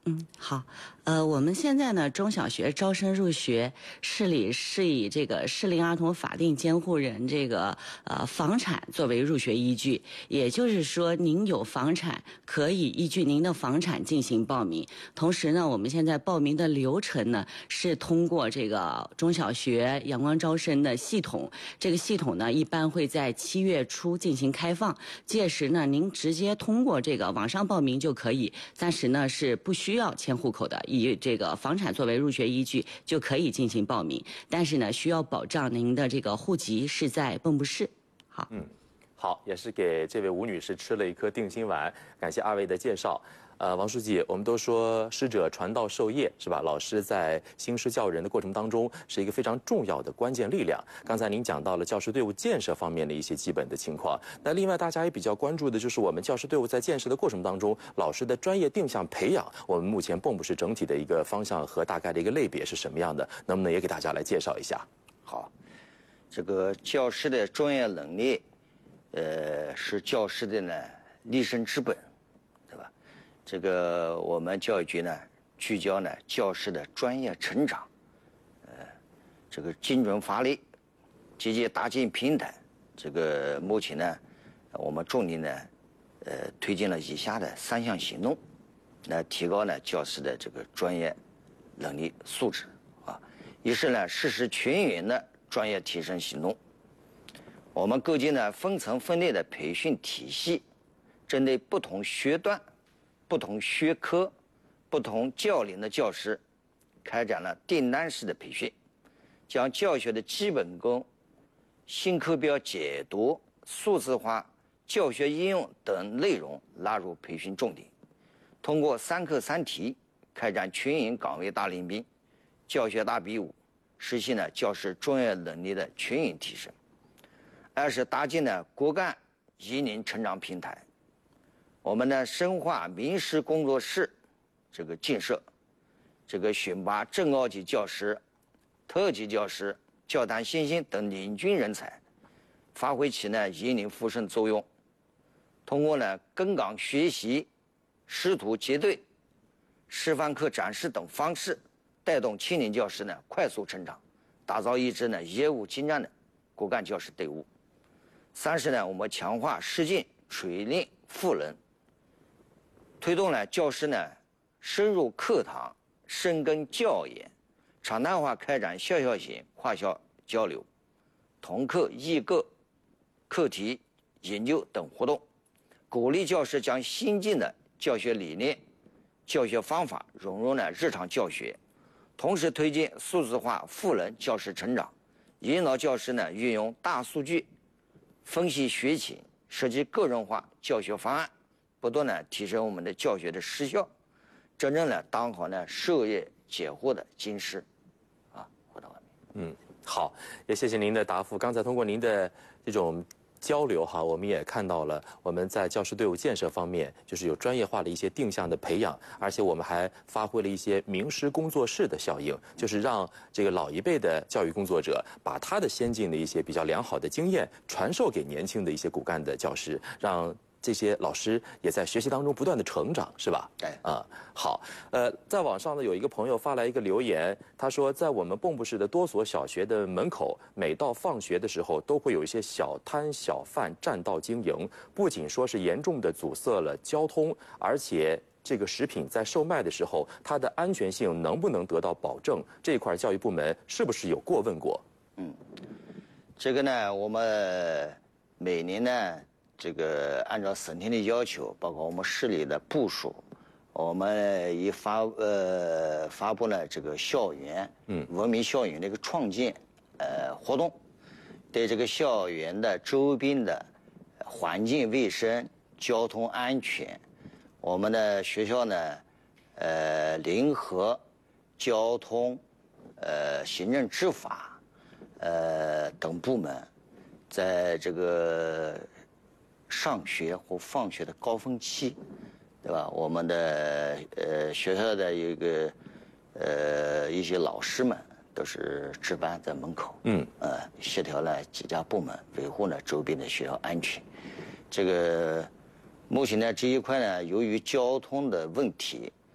好，我们现在呢，中小学招生入学，市里是以这个适龄儿童法定监护人这个房产作为入学依据，也就是说，您有房产可以依据您的房产进行报名。同时呢，我们现在报名的流程呢是通过这个中小学阳光招生的系统，这个系统呢一般会在7月初进行开放，届时呢您直接通过这个网上报名就可以，暂时呢是不需要迁户口的，以这个房产作为入学依据就可以进行报名，但是呢需要保障您的这个户籍是在蚌埠市。好， 好，也是给这位吴女士吃了一颗定心丸，感谢2位的介绍。王书记，我们都说师者传道授业，是吧？老师在兴师教人的过程当中是一个非常重要的关键力量。刚才您讲到了教师队伍建设方面的一些基本的情况，那另外大家也比较关注的就是我们教师队伍在建设的过程当中，老师的专业定向培养，我们目前蚌埠市整体的一个方向和大概的一个类别是什么样的？能不能也给大家来介绍一下？ 好，这个教师的专业能力，是教师的呢立身之本。这个我们教育局呢聚焦呢教师的专业成长，这个精准发力，积极搭建平台。这个目前呢，我们重点呢，推进了以下的3项行动，来提高呢教师的这个专业能力素质啊。一是呢实施全员的专业提升行动，我们构建了分层分类的培训体系，针对不同学段、不同学科、不同教龄的教师，开展了订单式的培训，将教学的基本功、新课标解读、数字化、教学应用等内容纳入培训重点。通过3课3题，开展全员岗位大练兵、教学大比武，实现了教师专业能力的全员提升。二是搭建了骨干移龄成长平台。我们呢深化名师工作室这个建设，这个选拔正2级教师、特级教师、教坛新星等领军人才，发挥其呢引领扶正作用。通过呢跟岗学习、师徒结对、示范课展示等方式，带动青年教师呢快速成长，打造一支呢业务精湛的骨干教师队伍。3是呢我们强化实践锤炼赋能，推动了教师呢深入课堂、深耕教研，常态化开展校校型跨校交流、同课异课、课题研究等活动，鼓励教师将新进的教学理念、教学方法融入了日常教学，同时推进数字化赋能教师成长，引导教师呢运用大数据分析学情，设计个人化教学方案，不断的提升我们的教学的实效，真正的当好呢授业解惑的经师。回到外面。 好，也谢谢您的答复。刚才通过您的这种交流哈，我们也看到了我们在教师队伍建设方面，就是有专业化的一些定向的培养，而且我们还发挥了一些名师工作室的效应，就是让这个老一辈的教育工作者把他的先进的一些比较良好的经验传授给年轻的一些骨干的教师，让这些老师也在学习当中不断的成长，是吧？ 对， 好，在网上呢有一个朋友发来一个留言，他说在我们蚌埠市的多所小学的门口，每到放学的时候都会有一些小摊小贩占道经营，不仅说是严重的阻塞了交通，而且这个食品在售卖的时候，它的安全性能不能得到保证？这一块教育部门是不是有过问过？ 这个呢，我们每年呢，这个按照省厅的要求，包括我们市里的部署，我们已发布了这个校园文明校园的一个创建活动，对这个校园的周边的环境卫生、交通安全，我们的学校呢联合交通行政执法等部门，在这个上学或放学的高峰期，对吧？我们的学校的一些老师们都是值班在门口，协调了几家部门，维护了周边的学校安全。这个目前呢这一块呢，由于交通的问题，